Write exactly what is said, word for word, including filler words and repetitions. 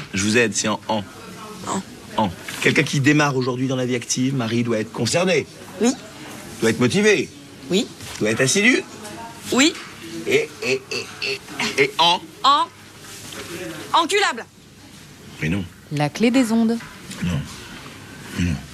Je vous aide, c'est en en. En. En. Quelqu'un qui démarre aujourd'hui dans la vie active, Marie, doit être concerné. Oui. Doit être motivé. Oui. Doit être assidu. Oui. Et, et, et, et, et en. En. Enculable. Mais non. La clé des ondes. Non. Mais non.